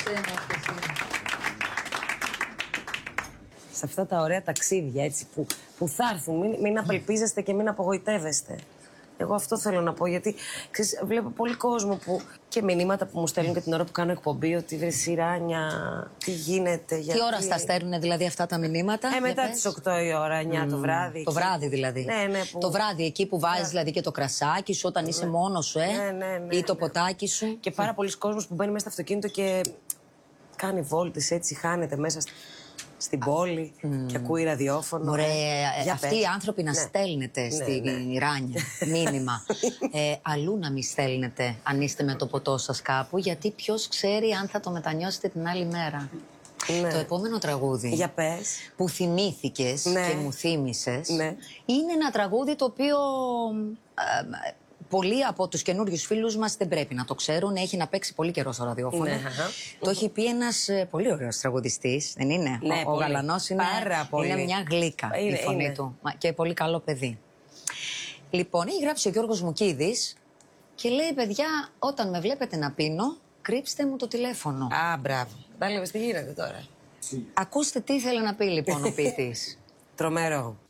Σε αυτά τα ωραία ταξίδια, έτσι, που θα έρθουν, μην απελπίζεστε και μην απογοητεύεστε. Εγώ αυτό θέλω να πω, γιατί ξέρεις, βλέπω πολύ κόσμο και μηνύματα που μου στέλνουν και την ώρα που κάνω εκπομπή, ότι βρε Σιράνια, τι γίνεται, γιατί... Τι ώρα στα στέλνουν δηλαδή αυτά τα μηνύματα? Μετά τις 8 η ώρα, 9 το βράδυ. Το βράδυ δηλαδή. Ναι, Το βράδυ, εκεί που βάζεις δηλαδή και το κρασάκι σου όταν είσαι μόνος σου, ή το ποτάκι σου. Και πάρα πολλοί κόσμος που μπαίνει μέσα στο αυτοκίνητο και κάνει βόλτες, έτσι, χάνεται μέσα στην πόλη και ακούει ραδιόφωνο. Ωραία, αυτοί οι άνθρωποι να στέλνετε στη Ράνια μήνυμα. Αλλού να μην στέλνετε αν είστε με το ποτό σας κάπου, γιατί ποιος ξέρει αν θα το μετανιώσετε την άλλη μέρα. Το επόμενο τραγούδι για πες, που θυμήθηκες και μου θύμισες είναι ένα τραγούδι το οποίο πολλοί από τους καινούριους φίλους μας δεν πρέπει να το ξέρουν. Έχει να παίξει πολύ καιρό στο ραδιόφωνο. Το έχει πει ένας πολύ ωραίος τραγουδιστής, δεν είναι? Ο Γαλανός είναι μια γλύκα η φωνή του και πολύ καλό παιδί. Λοιπόν, έχει γράψει ο Γιώργος Μουκίδης και λέει: παιδιά, όταν με βλέπετε να πίνω, κρύψτε μου το τηλέφωνο. Α, μπράβο. Κατάλαβες τι γίνεται τώρα. Ακούστε τι ήθελε να πει λοιπόν ο ποιητής. Τρομερό.